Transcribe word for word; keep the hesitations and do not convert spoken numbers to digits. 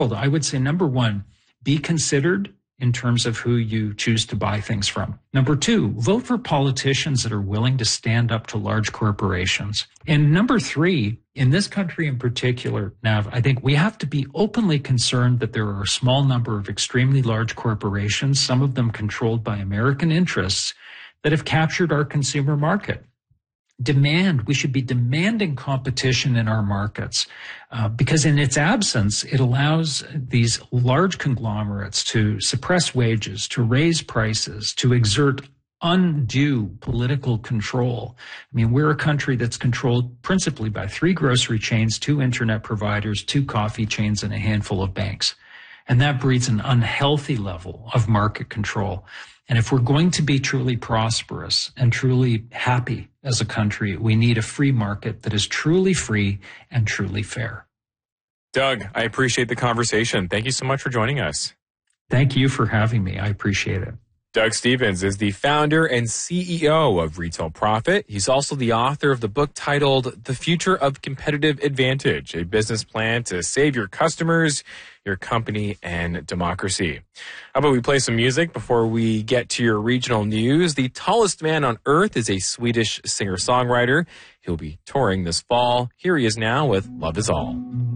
I would say, number one, be considered in terms of who you choose to buy things from. Number two, vote for politicians that are willing to stand up to large corporations. And number three, in this country in particular, Nav, I think we have to be openly concerned that there are a small number of extremely large corporations, some of them controlled by American interests, that have captured our consumer market. Demand, we should be demanding competition in our markets uh, because in its absence, it allows these large conglomerates to suppress wages, to raise prices, to exert undue political control. I mean, we're a country that's controlled principally by three grocery chains, two internet providers, two coffee chains, and a handful of banks. And that breeds an unhealthy level of market control. And if we're going to be truly prosperous and truly happy as a country, we need a free market that is truly free and truly fair. Doug, I appreciate the conversation. Thank you so much for joining us. Thank you for having me. I appreciate it. Doug Stephens is the founder and C E O of Retail Profit. He's also the author of the book titled The Future of Competitive Advantage, a business plan to save your customers, your company, and democracy. How about we play some music before we get to your regional news? The Tallest Man on Earth is a Swedish singer-songwriter. He'll be touring this fall. Here he is now with Love Is All.